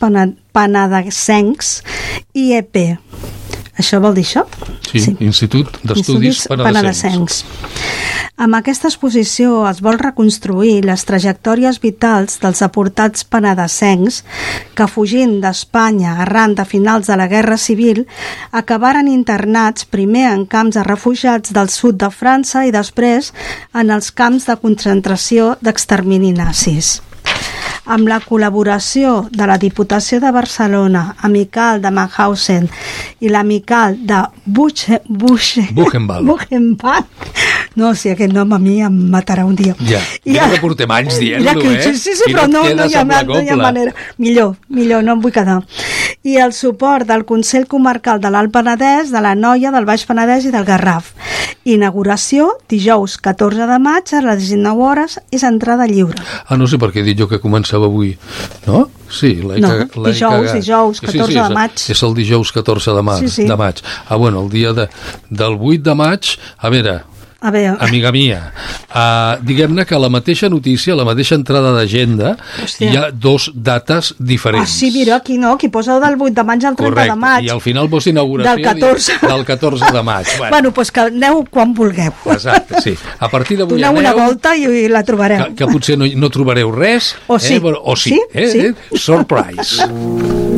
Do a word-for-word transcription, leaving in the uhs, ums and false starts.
Penedesencs, I E P. Això vol dir això? Sí, sí. Institut d'Estudis Penedesencs. Amb aquesta exposició es vol reconstruir les trajectòries vitals dels deportats penedesencs que, fugint d'Espanya arran de finals de la Guerra Civil, acabaren internats primer en camps de refugiats del sud de França i després en els camps de concentració d'extermini nazis. Amb la col·laboració de la Diputació de Barcelona, Amical de Mauthausen i l'Amical de Buche, Buche, Buchenwald. Buchenwald. No, si aquest nom a mi em matarà un dia. Ja, ja que portem anys dient-lo, eh? Sí, sí, sí, però no, no, hi ha, no hi ha manera. Millor, millor, no em vull quedar. I el suport del Consell Comarcal de l'Alt Penedès, de la Noia, del Baix Penedès i del Garraf. Inauguració dijous catorze de maig a les dinou hores, és entrada lliure. Ah, no sé per què he dit jo que començava avui, no? Sí, l'he no, cagat. dijous, dijous, catorze de maig. És el dijous catorze de maig. Sí, sí. De maig. Ah, bueno, el dia de, del vuit de maig, a veure... A veure. Amiga mia, uh, diguem-ne que la mateixa notícia, la mateixa entrada d'agenda, hi ha dos dates diferents. Ah, sí, mira, aquí no, aquí posa del vuit de maig al trenta Correcte. de maig. I al final vols inauguració del catorze. Del catorze de maig. Bueno, bueno doncs que aneu quan vulgueu. Exacte, sí. A partir d'avui doneu una volta i, i la trobareu. Que, que potser no, no trobareu res. O sí. Eh? O sí. Sí? Eh? Sí? Surprise.